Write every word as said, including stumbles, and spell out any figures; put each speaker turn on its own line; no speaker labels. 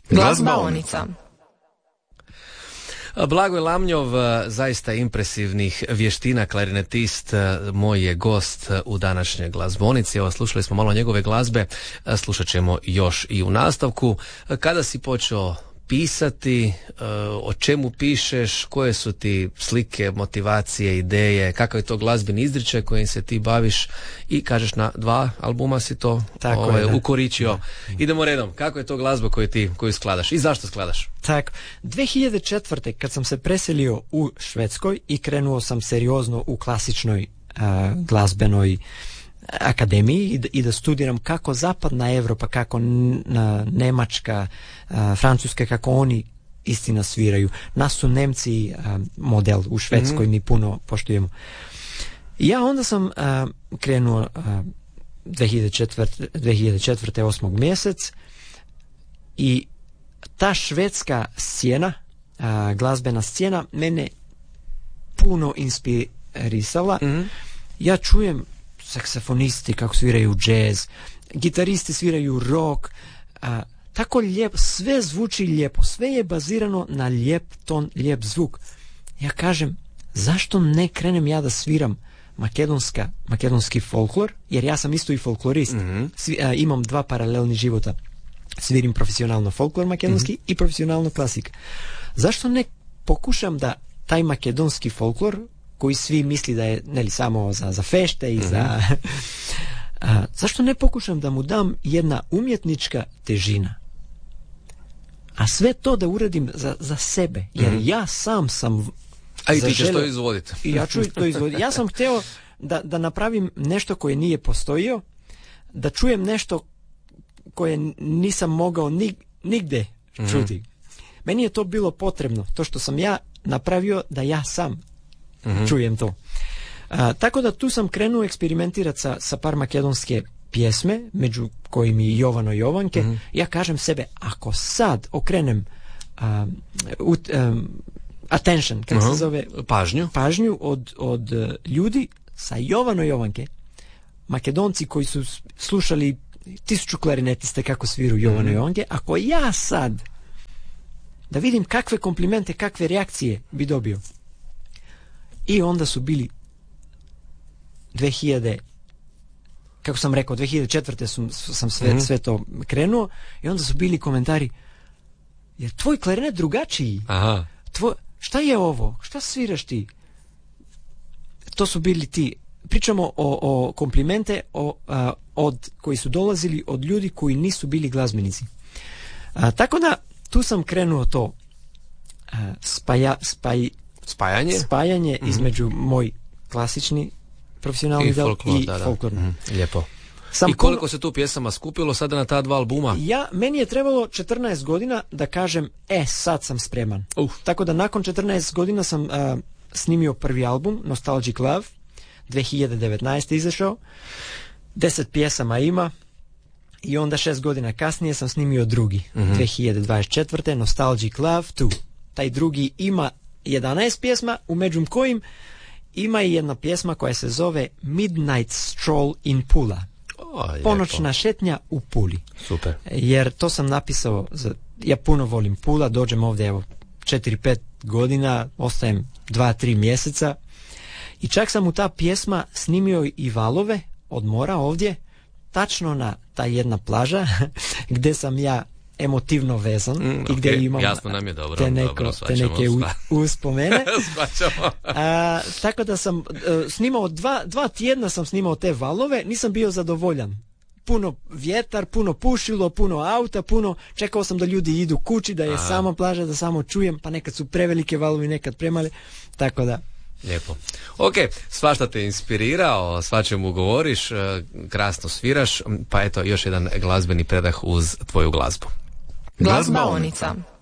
Glazbaonica.
Blagoje Lamnjov, zaista impresivnih vještina, klarinetist, moj je gost u današnjoj glazbonici. Evo, slušali smo malo njegove glazbe, slušat ćemo još i u nastavku. Kada si počeo pisati, o čemu pišeš, koje su ti slike, motivacije, ideje, kakav je to glazbeni izričaj kojim se ti baviš i kažeš na dva albuma si to ovaj, je, ukoričio. Da. Idemo redom, kako je to glazba koju ti koju skladaš i zašto skladaš?
Tako, dve hiljade četvrte kad sam se preselio u Švedskoj i krenuo sam seriozno u klasičnoj uh, glazbenoj akademiji i da, i da studiram kako zapadna Evropa, kako n, Nemačka, a, Francuska, kako oni istina sviraju. Nas su Nemci a, model u Švedskoj, mm-hmm. mi puno poštujemo. I ja onda sam a, krenuo a, dve hiljade četvrte osmog mjesec i ta švedska scena, a, glazbena scena mene puno inspirisala. Mm-hmm. Ja čujem saksofonisti kako sviraju džez, gitaristi sviraju rock, a, tako lijepo, sve zvuči lijepo, sve je bazirano na lijep ton, lijep zvuk. Ja kažem, zašto ne krenem ja da sviram makedonska, makedonski folklor, jer ja sam isto i folklorist, mm-hmm. Svi, a, imam dva paralelni života, svirim profesionalno folklor makedonski mm-hmm. i profesionalno klasik. Zašto ne pokušam da taj makedonski folklor koji svi misli da je ne li samo za, za fešte i mm-hmm. za a, zašto ne pokušam da mu dam jedna umjetnička težina, a sve to da uradim za, za sebe, jer mm-hmm. ja sam sam
a i ti ćeš to izvoditi
i ja ću to izvoditi. Ja sam hteo da, da napravim nešto koje nije postojio, da čujem nešto koje nisam mogao nig, nigde mm-hmm. čuti. Meni je to bilo potrebno, to što sam ja napravio da ja sam mm-hmm. čujem to. A, tako da tu sam krenuo eksperimentirati sa, sa par makedonske pjesme, među kojim i Jovano Jovanke. Mm-hmm. Ja kažem sebe, ako sad okrenem a, ut, um, attention, kako uh-huh. se zove,
pažnju,
pažnju od, od uh, ljudi sa Jovano Jovanke, Makedonci koji su slušali tisuću klarinetiste kako sviru Jovano mm-hmm. Jovanke, ako ja sad da vidim kakve komplimente, kakve reakcije bi dobio. I onda su bili dve hiljade, kako sam rekao, dve hiljade četvrte sam, sam sve, mm-hmm. sve to krenuo i onda su bili komentari, jer tvoj klarinet drugačiji.
Aha.
Tvoj, šta je ovo? Šta sviraš ti? To su bili ti. Pričamo o, o komplimente o, a, od, koji su dolazili od ljudi koji nisu bili glazbenici. A, tako da tu sam krenuo to a, spaja, spaj,
spajanje,
spajanje mm-hmm. između moj klasični profesionalni del i folklorni.
Mm, lijepo. Sam I koliko puno... se tu pjesama skupilo sada na ta dva albuma?
Ja, meni je trebalo četrnaest godina da kažem, e, sad sam spreman.
Uh.
Tako da nakon četrnaest godina sam uh, snimio prvi album, Nostalgic Love, dve hiljade devetnaeste izašao, deset pjesama ima i onda šest godina kasnije sam snimio drugi, mm-hmm. dve hiljade dvadeset četvrte Nostalgic Love dva. Taj drugi ima jedanaest pjesma, umeđu kojim ima i jedna pjesma koja se zove Midnight Stroll in Pula.
O,
Ponoćna šetnja u Puli.
Super.
Jer to sam napisao, za, ja puno volim Pula, dođem ovdje evo četiri pet godina, ostajem dva tri mjeseca i čak sam u ta pjesma snimio i valove od mora ovdje, tačno na ta jedna plaža gdje sam ja emotivno vezan mm, i gdje okay. imam
Jasno nam je, dobro,
te, neko,
dobro,
te neke u, uspomene. A, tako da sam uh, snimao dva, dva tjedna sam snimao te valove, nisam bio zadovoljan. Puno vjetar, puno pušilo, puno auta, puno, čekao sam da ljudi idu kući, da je Aha. sama plaža, da samo čujem, pa nekad su prevelike valovi, nekad premale, tako da.
Lijepo. Ok, svašta te inspirirao, svačemu govoriš, krasno sviraš, pa eto još jedan glazbeni predah uz tvoju glazbu.
Glazbaonica.